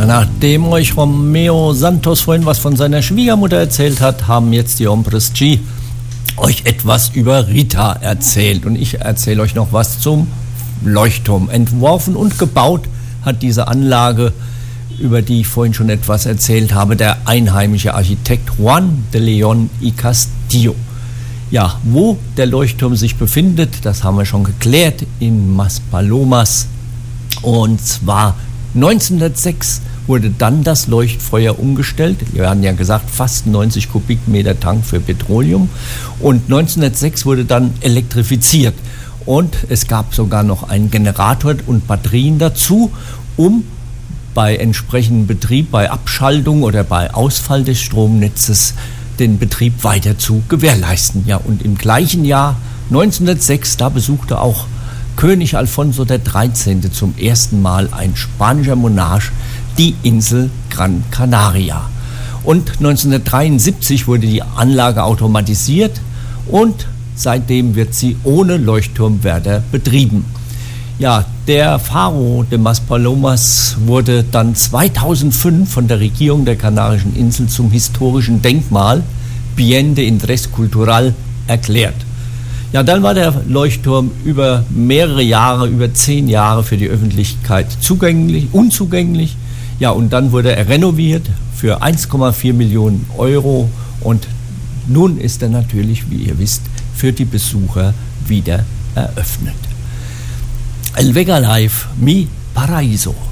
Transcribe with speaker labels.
Speaker 1: Nachdem euch Romeo Santos vorhin was von seiner Schwiegermutter erzählt hat, haben jetzt die Hombres G euch etwas über Rita erzählt. Und ich erzähle euch noch was zum Leuchtturm. Entworfen und gebaut hat diese Anlage, über die ich vorhin schon etwas erzählt habe, der einheimische Architekt Juan de León y Castillo. Ja, wo der Leuchtturm sich befindet, das haben wir schon geklärt, in Maspalomas. Und zwar 1906 wurde dann das Leuchtfeuer umgestellt. Wir hatten ja gesagt, fast 90 Kubikmeter Tank für Petroleum. Und 1906 wurde dann elektrifiziert. Und es gab sogar noch einen Generator und Batterien dazu, um bei entsprechendem Betrieb, bei Abschaltung oder bei Ausfall des Stromnetzes den Betrieb weiter zu gewährleisten. Ja, und im gleichen Jahr 1906, da besuchte auch König Alfonso XIII. Zum ersten Mal, ein spanischer Monarch, die Insel Gran Canaria. Und 1973 wurde die Anlage automatisiert und seitdem wird sie ohne Leuchtturmwärter betrieben. Ja, der Faro de Maspalomas wurde dann 2005 von der Regierung der Kanarischen Inseln zum historischen Denkmal Bien de Interés Cultural erklärt. Ja, dann war der Leuchtturm über mehrere Jahre, über 10 Jahre für die Öffentlichkeit unzugänglich. Ja, und dann wurde er renoviert für 1,4 Millionen Euro und nun ist er natürlich, wie ihr wisst, für die Besucher wieder eröffnet. El Vega Live, mi paraíso.